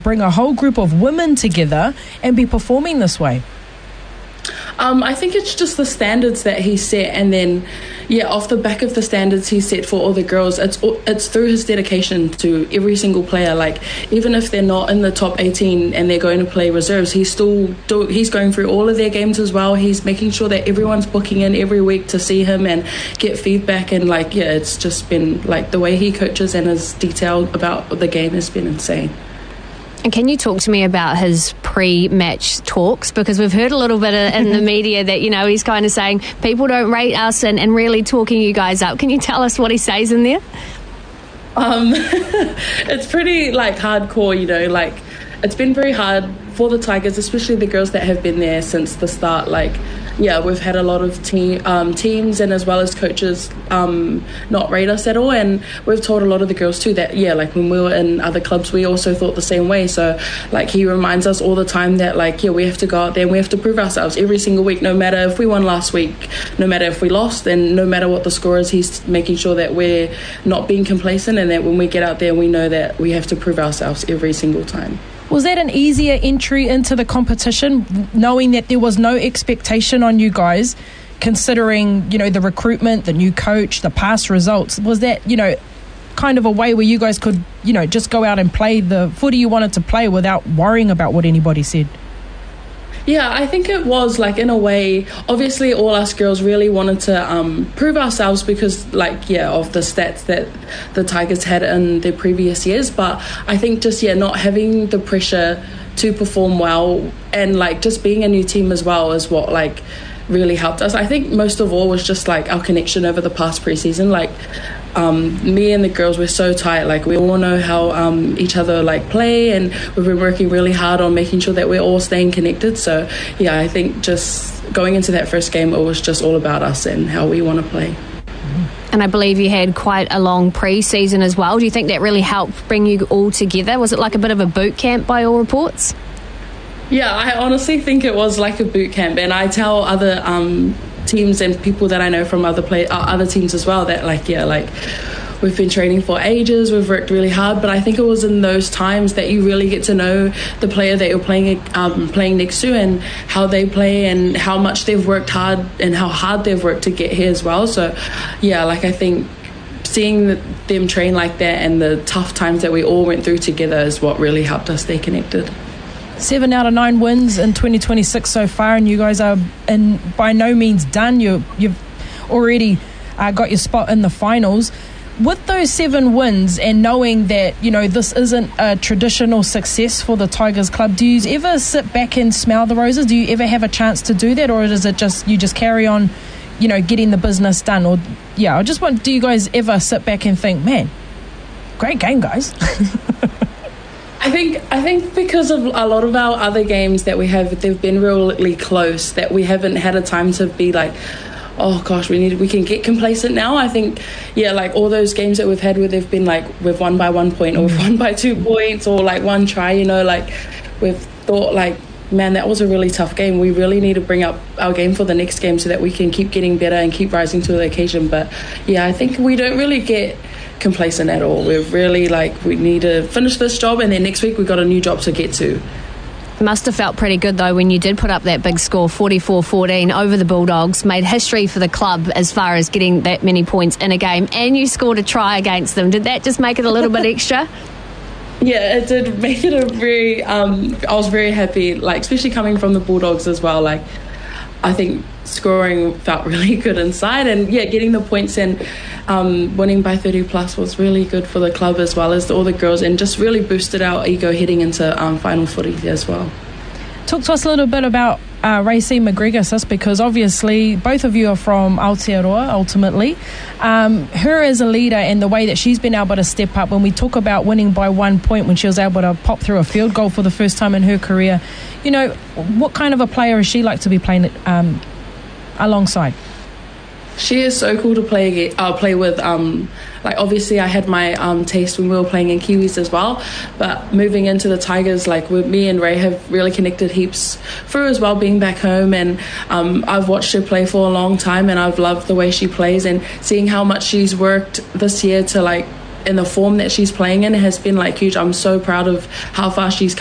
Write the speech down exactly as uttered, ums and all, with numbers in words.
bring a whole group of women together and be performing this way? Um, I think it's just the standards that he set, and then, yeah, off the back of the standards he set for all the girls, it's it's through his dedication to every single player. Like, even if they're not in the top eighteen and they're going to play reserves, he's still do, he's going through all of their games as well. He's making sure that everyone's booking in every week to see him and get feedback. And like, yeah, it's just been like the way he coaches and his detail about the game has been insane. And can you talk to me about his pre-match talks? Because we've heard a little bit in the media that, you know, he's kind of saying people don't rate us and, and really talking you guys up. Can you tell us what he says in there? Um, it's pretty, like, hardcore, you know, like, it's been very hard for the Tigers, especially the girls that have been there since the start. Like, yeah, we've had a lot of team, um, teams and as well as coaches um, not rate us at all. And we've told a lot of the girls too that, yeah, like when we were in other clubs, we also thought the same way. So, like, he reminds us all the time that, like, yeah, we have to go out there and we have to prove ourselves every single week, no matter if we won last week, no matter if we lost, and no matter what the score is. He's making sure that we're not being complacent and that when we get out there, we know that we have to prove ourselves every single time. Was that an easier entry into the competition, knowing that there was no expectation on you guys, considering, you know, the recruitment, the new coach, the past results? Was that, you know, kind of a way where you guys could, you know, just go out and play the footy you wanted to play without worrying about what anybody said? Yeah, I think it was, like, in a way, obviously all us girls really wanted to um, prove ourselves because, like, yeah, of the stats that the Tigers had in their previous years. But I think just, yeah, not having the pressure to perform well and, like, just being a new team as well is what, like, really helped us. I think most of all was just, like, our connection over the past preseason. Like, um, me and the girls were so tight. Like, we all know how um, each other, like, play, and we've been working really hard on making sure that we're all staying connected. So, yeah, I think just going into that first game, it was just all about us and how we want to play. And I believe you had quite a long pre-season as well. Do you think that really helped bring you all together? Was it like a bit of a boot camp by all reports? Yeah, I honestly think it was like a boot camp, and I tell other um, teams and people that I know from other play uh, other teams as well that, like, yeah, like, we've been training for ages, we've worked really hard, but I think it was in those times that you really get to know the player that you're playing um, playing next to and how they play and how much they've worked hard and how hard they've worked to get here as well. So, yeah, like, I think seeing them train like that and the tough times that we all went through together is what really helped us stay connected. Seven out of nine wins in twenty twenty-six so far, and you guys are in by no means done. You, you've already uh, got your spot in the finals. With those seven wins and knowing that, you know, this isn't a traditional success for the Tigers club, do you ever sit back and smell the roses? Do you ever have a chance to do that, or is it just you just carry on, you know, getting the business done? Or, yeah, I just want, do you guys ever sit back and think, man, great game, guys? I think I think because of a lot of our other games that we have, they've been really close, that we haven't had a time to be like, oh gosh, we need we can get complacent now. I think, yeah, like all those games that we've had where they've been like we've won by one point or we've won by two points or like one try, you know, like we've thought like, man, that was a really tough game. We really need to bring up our game for the next game so that we can keep getting better and keep rising to the occasion. But yeah, I think we don't really get complacent at all. We're really like, we need to finish this job and then next week we've got a new job to get to. Must have felt pretty good though when you did put up that big score, forty-four fourteen over the Bulldogs, made history for the club as far as getting that many points in a game, and you scored a try against them. Did that just make it a little bit extra? Yeah, it did make it a very, um, I was very happy, like especially coming from the Bulldogs as well. Like, I think scoring felt really good inside, and yeah, getting the points and um, winning by thirty plus was really good for the club as well as all the girls, and just really boosted our ego heading into um, final footy as well. Talk to us a little bit about uh, Raecene McGregor, sis, because obviously both of you are from Aotearoa ultimately. Um, her as a leader and the way that she's been able to step up, when we talk about winning by one point when she was able to pop through a field goal for the first time in her career, you know, what kind of a player is she like to be playing um, alongside? She is so cool to play uh, play with. Um, like obviously I had my um, taste when we were playing in Kiwis as well, but moving into the Tigers, like with me and Ray have really connected heaps through as well, being back home, and um, I've watched her play for a long time and I've loved the way she plays and seeing how much she's worked this year to like and the form that she's playing in has been like huge. I'm so proud of how far she's